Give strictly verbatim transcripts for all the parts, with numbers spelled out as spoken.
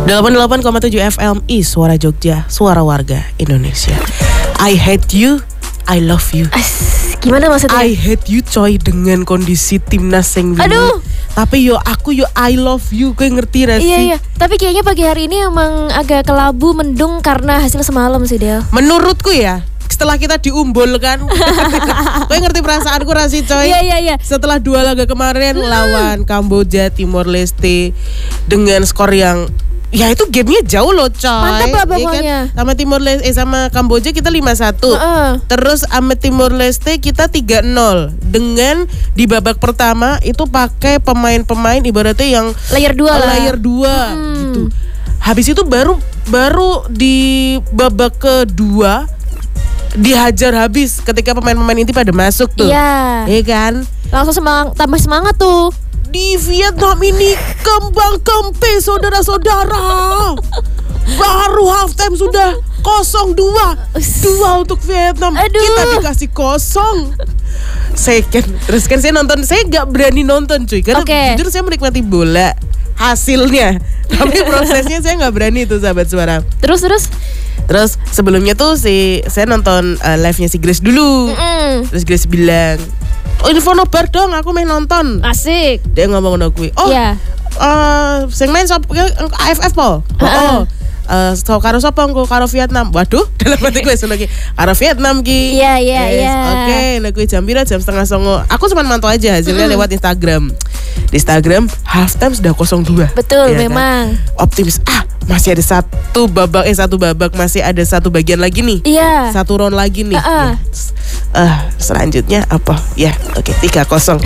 delapan puluh delapan koma tujuh F M I Suara Jogja, suara warga Indonesia. I hate you, I love you. As, gimana maksudnya? I hate you coy dengan kondisi timnas yang winning. Aduh. Tapi yo aku yo I love you, gue ngerti gak sih? Iya iya. Tapi kayaknya pagi hari ini emang agak kelabu mendung karena hasil semalam sih Del. Menurutku ya, setelah kita diumbul kan, gue ngerti perasaanku Rasi coy. Iya iya iya. Setelah dua laga kemarin hmm. lawan Kamboja, Timor Leste dengan skor yang ya itu gamenya jauh loh coy. Mantap lah pokoknya. Ya kan? Sama Timor Leste eh, sama Kamboja kita lima satu. Uh-uh. Terus sama Timor Leste kita tiga nol. Dengan di babak pertama itu pakai pemain-pemain ibaratnya yang layer dua lah. Layer dua hmm. gitu. Habis itu baru baru di babak kedua dihajar habis ketika pemain-pemain inti pada masuk tuh. Iya. Iya kan? Langsung semangat, tambah semangat tuh. Di Vietnam ini kembang kempe saudara-saudara. Baru half time sudah kosong dua. Dua untuk Vietnam. Aduh. Kita dikasih kosong. Second. Terus kan saya nonton, saya gak berani nonton cuy. Karena okay. jujur saya menikmati bola hasilnya. Tapi prosesnya saya gak berani tuh sahabat suara. Terus terus Terus sebelumnya tuh si saya nonton uh, live-nya si Grace dulu. Mm-mm. Terus Grace bilang, "Oh, info nobar dong, aku main nonton." Asik. Dia ngomong sama gue, "Oh, yeah. uh, sing main sop A F F po." Uh-uh. Oh. Uh, so karo sapa engko karo Vietnam. Waduh, dalam hati gue seneng iki. Karo Vietnam ki. Iya iya iya. Oke, nek kuwi jam pira? Jam setengah songo. Aku cuma mantau aja hasilnya mm. lewat Instagram. Di Instagram half time sudah kosong dua. Betul, ya Kan? memang. Optimis. Ah, masih ada satu babak eh satu babak masih ada satu bagian lagi nih. Iya. Satu round lagi nih. Uh-uh. Ya. Uh, selanjutnya apa? Ya, oke, tiga kosong.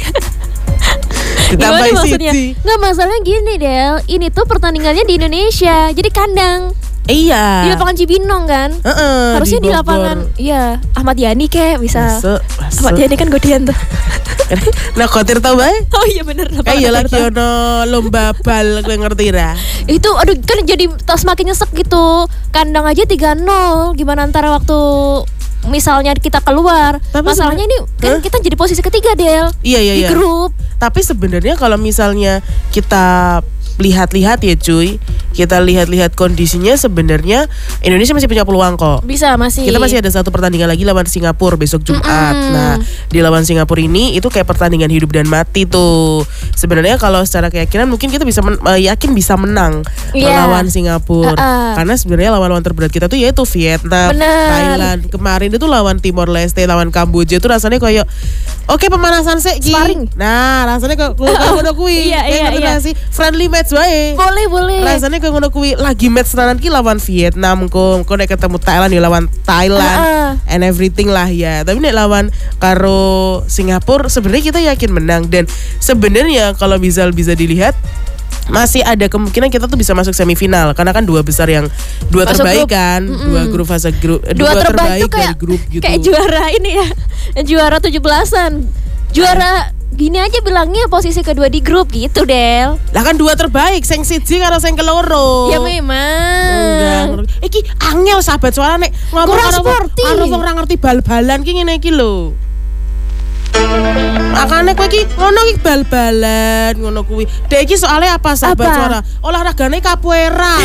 Gimana maksudnya? Nggak, masalahnya gini Del, ini tuh pertandingannya di Indonesia, jadi kandang. Iya. Di lapangan Cibinong kan? Uh-uh, harusnya di, di lapangan, iya Ahmad Yani kayak bisa. Masuk, masuk. Ahmad Yani kan godean tuh. Nah, kotir tau bae? Oh iya bener. Kayak lagi ono lomba bal, gue ngerti ra. Itu aduh kan jadi semakin nyesek gitu. Kandang aja tiga nol, gimana antara waktu misalnya kita keluar. Tapi masalahnya ini kan huh? kita jadi posisi ketiga Del. Iya iya di iya. grup. Tapi sebenarnya kalau misalnya kita lihat-lihat ya cuy, kita lihat-lihat kondisinya sebenarnya Indonesia masih punya peluang kok. Bisa masih. Kita masih ada satu pertandingan lagi lawan Singapura besok Jumat. Mm-hmm. Nah, di lawan Singapura ini itu kayak pertandingan hidup dan mati tuh. Sebenarnya kalau secara keyakinan mungkin kita bisa men- yakin bisa menang yeah. melawan Singapura. Uh-uh. Karena sebenarnya lawan-lawan terberat kita tuh yaitu Vietnam, Bener. Thailand. Kemarin itu lawan Timor Leste, lawan Kamboja itu rasanya kayak oke okay, pemanasan sih. Nah, rasanya kayak ngono kuwi. Iya iya iya. Friendly match wae. Boleh boleh. Rasanya kayak ngono kuwi lagi match tenan ki lawan Vietnam kok. Kok nek ketemu Thailand ya lawan Thailand uh-uh. and everything lah ya. Tapi nek lawan karo Singapura sebenarnya kita yakin menang dan sebenarnya kalau bisa bisa dilihat masih ada kemungkinan kita tuh bisa masuk semifinal karena kan dua besar yang dua masuk terbaik grup. Kan mm-mm. dua grup fase grup dua, dua terbaik, terbaik dari kayak, grup gitu. Kayak juara ini ya. Juara tujuh belasan. Juara gini aja bilangnya posisi kedua di grup gitu Del. Lah kan dua terbaik sing siji karo sing keloro. Ya memang. Enggak. Iki angel sahabat suara nek ngomong karo karo wong ora ngerti bal-balan ki ngene iki lho. Makanya kowe iki ngono iki bal-balan ngono kuwi. Dek iki soalnya apa sahabat apa? Suara? Olahragane capoeira.